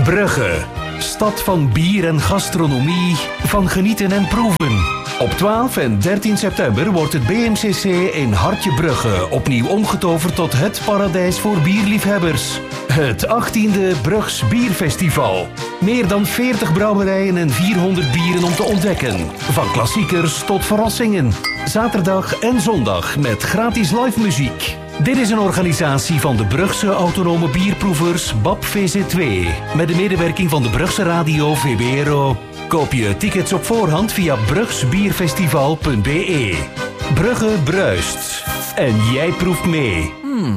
Brugge, stad van bier en gastronomie, van genieten en proeven. Op 12 en 13 september wordt het BMCC in Hartje Brugge opnieuw omgetoverd tot het paradijs voor bierliefhebbers. Het 18e Brugs Bierfestival. Meer dan 40 brouwerijen en 400 bieren om te ontdekken. Van klassiekers tot verrassingen. Zaterdag en zondag met gratis live muziek. Dit is een organisatie van de Brugse autonome bierproevers BAP VZ2. Met de medewerking van de Brugse radio VBRO. Koop je tickets op voorhand via brugsbierfestival.be. Brugge bruist. En jij proeft mee.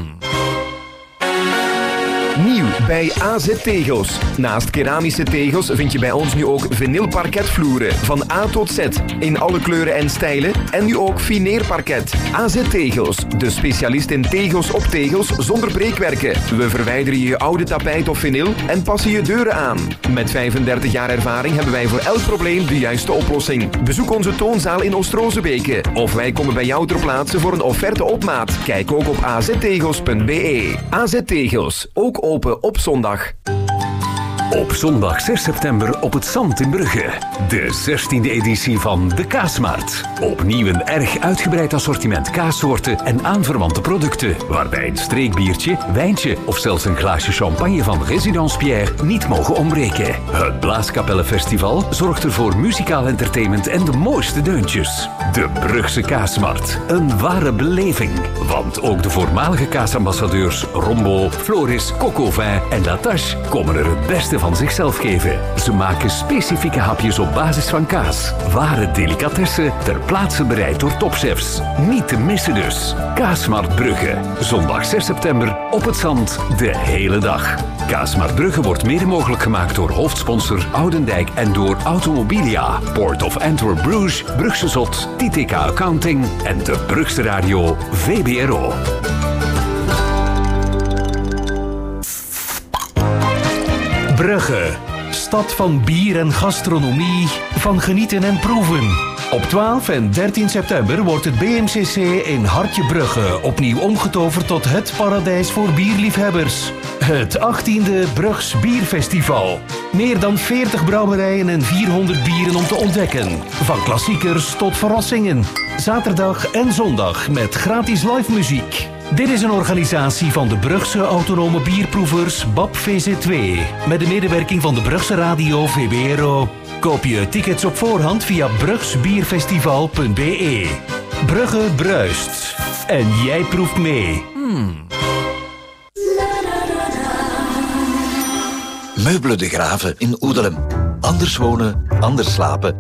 Nieuw bij AZ Tegels. Naast keramische tegels vind je bij ons nu ook vinylparketvloeren. Van A tot Z. In alle kleuren en stijlen. En nu ook fineerparket. AZ Tegels. De specialist in tegels op tegels zonder breekwerken. We verwijderen je oude tapijt of vinyl en passen je deuren aan. Met 35 jaar ervaring hebben wij voor elk probleem de juiste oplossing. Bezoek onze toonzaal in Oost-Rozebeke. Of wij komen bij jou ter plaatse voor een offerte op maat. Kijk ook op aztegels.be. AZ Tegels. Ook open op zondag. Op zondag 6 september op het Zand in Brugge. De 16e editie van de Kaasmarkt. Opnieuw een erg uitgebreid assortiment kaassoorten en aanverwante producten. Waarbij een streekbiertje, wijntje of zelfs een glaasje champagne van Résidence Pierre niet mogen ontbreken. Het Blaaskapellenfestival zorgt er voor muzikaal entertainment en de mooiste deuntjes. De Brugse Kaasmarkt. Een ware beleving. Want ook de voormalige kaasambassadeurs Rombo, Floris, Cocovin en Latache komen er het beste van zichzelf geven. Ze maken specifieke hapjes op basis van kaas. Ware delicatessen ter plaatse bereid door topchefs. Niet te missen dus. Kaasmarkt Brugge. Zondag 6 september op het Zand de hele dag. Kaasmarkt Brugge wordt mede mogelijk gemaakt door hoofdsponsor Oudendijk en door Automobilia, Port of Antwerp Bruges, Brugse Zot, TTK Accounting en de Brugse Radio VBRO. Brugge, stad van bier en gastronomie, van genieten en proeven. Op 12 en 13 september wordt het BMCC in Hartje Brugge opnieuw omgetoverd tot het paradijs voor bierliefhebbers. Het 18e Brugs Bierfestival. Meer dan 40 brouwerijen en 400 bieren om te ontdekken. Van klassiekers tot verrassingen. Zaterdag en zondag met gratis live muziek. Dit is een organisatie van de Brugse autonome bierproevers BAP VZ2. Met de medewerking van de Brugse radio VBRO. Koop je tickets op voorhand via brugsbierfestival.be. Brugge bruist. En jij proeft mee. Meubelen de Graven in Oedelem. Anders wonen, anders slapen.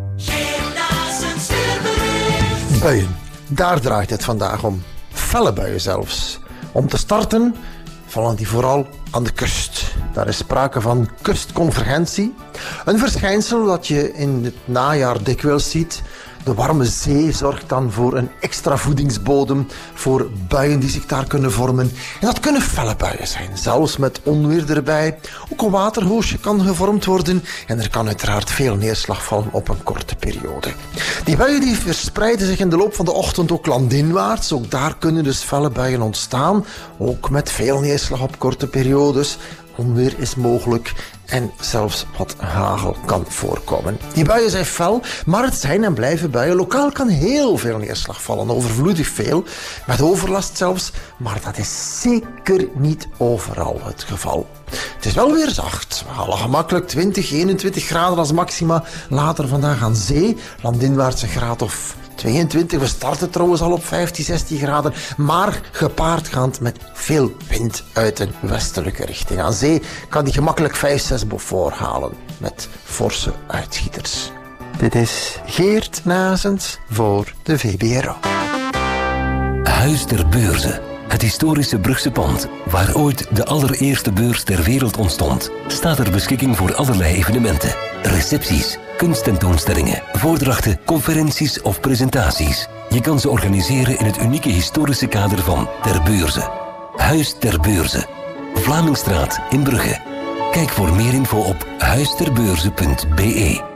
Buien, daar draait het vandaag om. Felle buien zelfs. Om te starten vallen die vooral aan de kust. Daar is sprake van kustconvergentie. Een verschijnsel dat je in het najaar dikwijls ziet. De warme zee zorgt dan voor een extra voedingsbodem voor buien die zich daar kunnen vormen. En dat kunnen felle buien zijn, zelfs met onweer erbij. Ook een waterhoosje kan gevormd worden en er kan uiteraard veel neerslag vallen op een korte periode. Die buien die verspreiden zich in de loop van de ochtend ook landinwaarts. Ook daar kunnen dus felle buien ontstaan, ook met veel neerslag op korte periodes. Onweer is mogelijk en zelfs wat hagel kan voorkomen. Die buien zijn fel, maar het zijn en blijven buien. Lokaal kan heel veel neerslag vallen, overvloedig veel, met overlast zelfs, maar dat is zeker niet overal het geval. Het is wel weer zacht. We halen gemakkelijk 20, 21 graden als maxima. Later vandaag aan zee, landinwaarts een graad of 22. We starten trouwens al op 15, 16 graden, maar gepaardgaand met veel wind uit een westelijke richting. Aan zee kan die gemakkelijk 5, 6 Beaufort halen met forse uitschieters. Dit is Geert Nazens voor de VBRO. Huis ter Beurze. Het historische Brugse pand, waar ooit de allereerste beurs ter wereld ontstond, staat ter beschikking voor allerlei evenementen. Recepties, kunsttentoonstellingen, voordrachten, conferenties of presentaties. Je kan ze organiseren in het unieke historische kader van Ter Beurze. Huis ter Beurze. Vlamingstraat in Brugge. Kijk voor meer info op huisterbeurze.be.